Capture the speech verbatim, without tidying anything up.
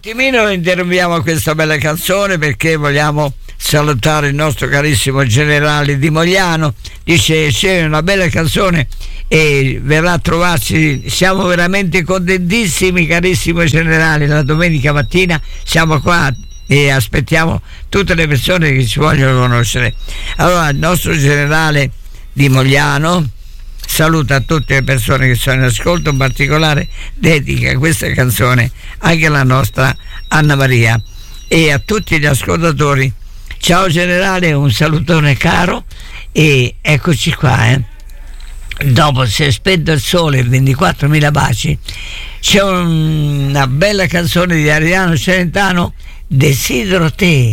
attimino interrompiamo questa bella canzone perché vogliamo salutare il nostro carissimo generale Di Mogliano. Dice c'è una bella canzone e verrà a trovarci, siamo veramente contentissimi carissimo generale, la domenica mattina siamo qua e aspettiamo tutte le persone che ci vogliono conoscere. Allora il nostro generale Di Mogliano saluta tutte le persone che sono in ascolto, in particolare dedica questa canzone anche alla nostra Anna Maria e a tutti gli ascoltatori. Ciao generale, un salutone caro e eccoci qua, eh. Dopo si è spento il sole, ventiquattromila baci, c'è una bella canzone di Ariano Celentano, Desidero te.